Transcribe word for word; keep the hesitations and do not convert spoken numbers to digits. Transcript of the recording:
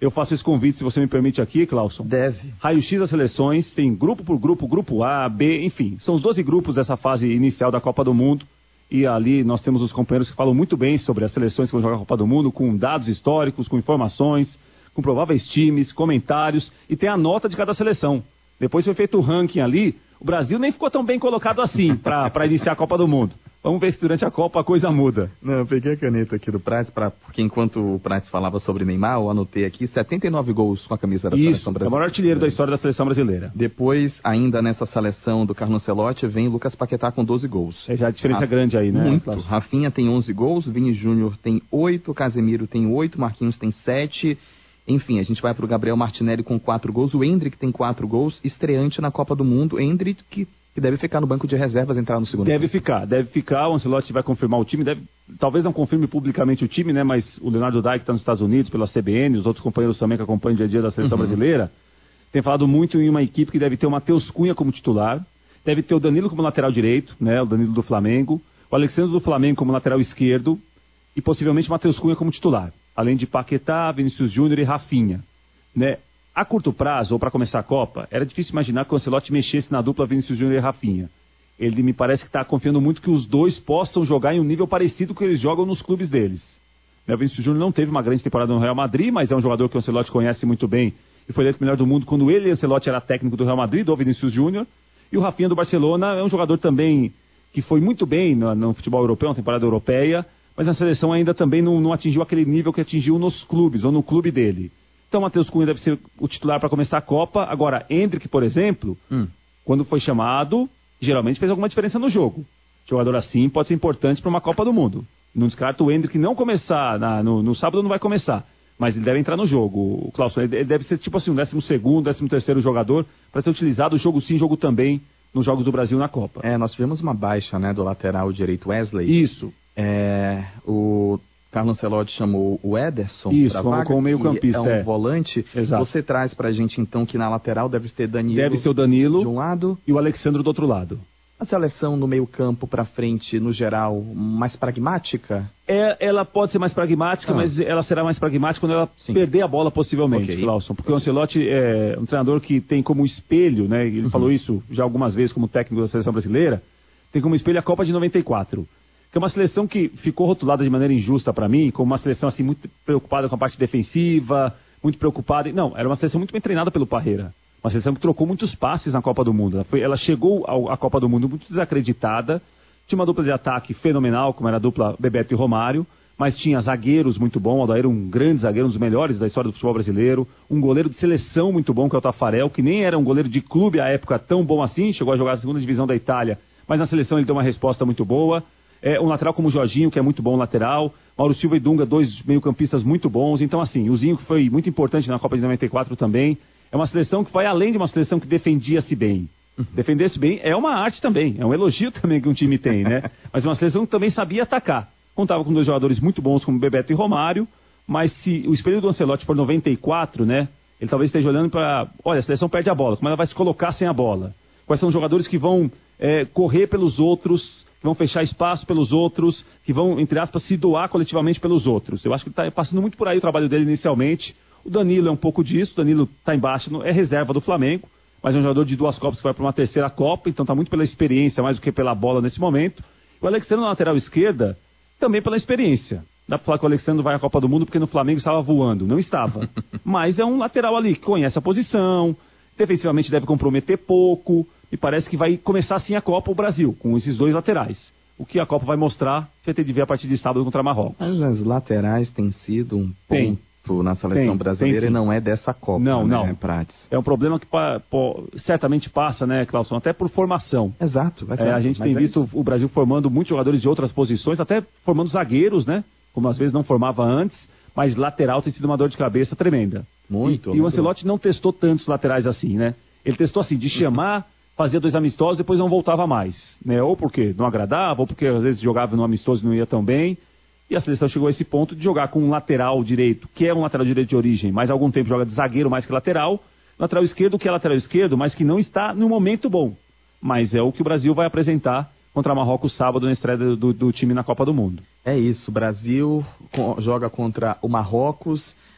Eu faço esse convite, se você me permite aqui, Clauson. Deve. Raio-X das seleções, tem grupo por grupo, grupo A, B, enfim. São os doze grupos dessa fase inicial da Copa do Mundo. E ali nós temos os companheiros que falam muito bem sobre as seleções que vão jogar a Copa do Mundo, com dados históricos, com informações, com prováveis times, comentários, e tem a nota de cada seleção. Depois foi feito o ranking ali, o Brasil nem ficou tão bem colocado assim para iniciar a Copa do Mundo. Vamos ver se durante a Copa a coisa muda. Não, eu peguei a caneta aqui do Prates, pra, porque enquanto o Prates falava sobre Neymar, eu anotei aqui setenta e nove gols com a camisa da Isso, seleção brasileira. É o maior artilheiro da história da seleção brasileira. Depois, ainda nessa seleção do Carlo Ancelotti, vem Lucas Paquetá com doze gols. É já a diferença Raf... grande aí, né? Muito. Rafinha tem onze gols, Vini Júnior tem oito, Casemiro tem oito, Marquinhos tem sete. Enfim, a gente vai para o Gabriel Martinelli com quatro gols, o Endrick tem quatro gols, estreante na Copa do Mundo, Endrick que... que deve ficar no banco de reservas, entrar no segundo Deve tempo. ficar, deve ficar. O Ancelotti vai confirmar o time, deve, talvez não confirme publicamente o time, né? Mas o Leonardo Dai, que está nos Estados Unidos, pela C B N, os outros companheiros também que acompanham o dia a dia da seleção uhum. brasileira, tem falado muito em uma equipe que deve ter o Matheus Cunha como titular, deve ter o Danilo como lateral direito, né? O Danilo do Flamengo, o Alexandre do Flamengo como lateral esquerdo e possivelmente o Matheus Cunha como titular, além de Paquetá, Vinícius Júnior e Rafinha, né? A curto prazo, ou para começar a Copa, era difícil imaginar que o Ancelotti mexesse na dupla Vinícius Júnior e Rafinha. Ele me parece que está confiando muito que os dois possam jogar em um nível parecido com o que eles jogam nos clubes deles. O Vinícius Júnior não teve uma grande temporada no Real Madrid, mas é um jogador que o Ancelotti conhece muito bem e foi eleito o melhor do mundo quando ele e o Ancelotti era técnico do Real Madrid, do Vinícius Júnior. E o Rafinha do Barcelona é um jogador também que foi muito bem no, no futebol europeu, na temporada europeia, mas na seleção ainda também não, não atingiu aquele nível que atingiu nos clubes, ou no clube dele. Então o Matheus Cunha deve ser o titular para começar a Copa. Agora, Endrick, por exemplo, hum. quando foi chamado, geralmente fez alguma diferença no jogo. Jogador assim pode ser importante para uma Copa do Mundo. Não descarta o Endrick não começar, na, no, no sábado não vai começar, mas ele deve entrar no jogo. O Clauson, ele deve ser tipo assim, um décimo segundo, décimo terceiro jogador para ser utilizado jogo sim, jogo também, nos Jogos do Brasil na Copa. É, nós tivemos uma baixa, né, do lateral direito Wesley. Isso. É, o... Carlo Ancelotti chamou o Ederson Isso, vaga, com o meio campista. É um é. volante. Exato. Você traz pra gente então que na lateral deve ter Danilo. Deve ser o Danilo de um lado e o Alexandre do outro lado. A seleção no meio campo pra frente, no geral, mais pragmática? É, ela pode ser mais pragmática, ah. mas ela será mais pragmática quando ela Sim. perder a bola possivelmente, okay. Clauson. Porque o Ancelotti é um treinador que tem como espelho, né? Ele uhum. falou isso já algumas vezes como técnico da seleção brasileira, tem como espelho a Copa de noventa e quatro. Que é uma seleção que ficou rotulada de maneira injusta para mim, como uma seleção assim muito preocupada com a parte defensiva, muito preocupada... Não, era uma seleção muito bem treinada pelo Parreira. Uma seleção que trocou muitos passes na Copa do Mundo. Ela, foi, ela chegou à Copa do Mundo muito desacreditada, tinha uma dupla de ataque fenomenal, como era a dupla Bebeto e Romário, mas tinha zagueiros muito bons, o Aldair um grande zagueiro, um dos melhores da história do futebol brasileiro, um goleiro de seleção muito bom, que é o Tafarel, que nem era um goleiro de clube à época tão bom assim, chegou a jogar a segunda divisão da Itália, mas na seleção ele deu uma resposta muito boa. É, um lateral como o Jorginho, que é muito bom lateral. Mauro Silva e Dunga, dois meio-campistas muito bons. Então, assim, o Zinho, que foi muito importante na Copa de noventa e quatro também. É uma seleção que vai além de uma seleção que defendia-se bem. Uhum. Defender-se bem é uma arte também. É um elogio também que um time tem, né? Mas é uma seleção que também sabia atacar. Contava com dois jogadores muito bons, como Bebeto e Romário. Mas se o espelho do Ancelotti for noventa e quatro, né? Ele talvez esteja olhando para... Olha, a seleção perde a bola. Como ela vai se colocar sem a bola? Quais são os jogadores que vão é, correr pelos outros, que vão fechar espaço pelos outros, que vão, entre aspas, se doar coletivamente pelos outros. Eu acho que está passando muito por aí o trabalho dele inicialmente. O Danilo é um pouco disso, o Danilo está embaixo, é reserva do Flamengo, mas é um jogador de duas Copas que vai para uma terceira Copa, então está muito pela experiência mais do que pela bola nesse momento. O Alexandre na lateral esquerda, também pela experiência. Dá para falar que o Alexandre vai à Copa do Mundo porque no Flamengo estava voando. Não estava. Mas é um lateral ali que conhece a posição, defensivamente deve comprometer pouco, e parece que vai começar assim a Copa o Brasil, com esses dois laterais. O que a Copa vai mostrar, vai ter de ver a partir de sábado contra Marrocos. Mas as laterais têm sido um tem. ponto na seleção tem, brasileira tem, e não é dessa Copa, não, né, não. Prates? É um problema que pô, certamente passa, né, Clauson, até por formação. Exato. Vai é, a gente tem é visto isso. O Brasil formando muitos jogadores de outras posições, até formando zagueiros, né, como às vezes não formava antes, mas lateral tem sido uma dor de cabeça tremenda. Muito. E, e o Ancelotti não testou tantos laterais assim, né? Ele testou assim, de chamar, fazia dois amistosos, depois não voltava mais, né? Ou porque não agradava, ou porque às vezes jogava no amistoso e não ia tão bem. E a seleção chegou a esse ponto de jogar com um lateral direito, que é um lateral direito de origem, mas há algum tempo joga de zagueiro mais que lateral. Lateral esquerdo, que é lateral esquerdo, mas que não está no momento bom. Mas é o que o Brasil vai apresentar contra Marrocos sábado na estreia do, do, do time na Copa do Mundo. É isso, o Brasil joga contra o Marrocos